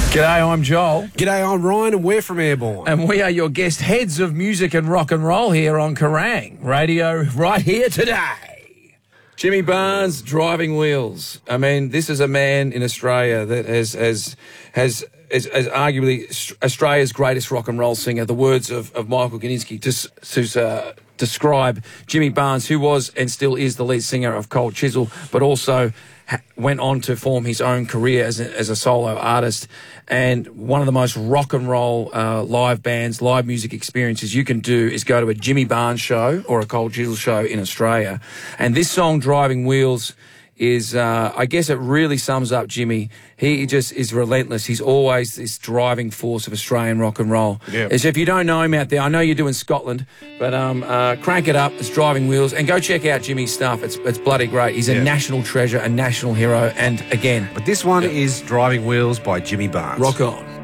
G'day, I'm Joel. G'day, I'm Ryan and we're from Airborne. And we are your guest heads of music and rock and roll here on Kerrang! Radio right here today. Jimmy Barnes, Driving Wheels. I mean, this is a man in Australia that has arguably Australia's greatest rock and roll singer. The words of Michael Gudinski to describe Jimmy Barnes, who was and still is the lead singer of Cold Chisel, but also went on to form his own career as a solo artist. And one of the most rock and roll live bands, live music experiences you can do is go to a Jimmy Barnes show or a Cold Chisel show in Australia. And this song, Driving Wheels, is, I guess it really sums up Jimmy. He just is relentless. He's always this driving force of Australian rock and roll. Yep. As if you don't know him out there, I know you're doing Scotland, but crank it up. It's Driving Wheels. And go check out Jimmy's stuff. It's bloody great. He's a national treasure, a national hero. And again, But this one is Driving Wheels by Jimmy Barnes. rock on.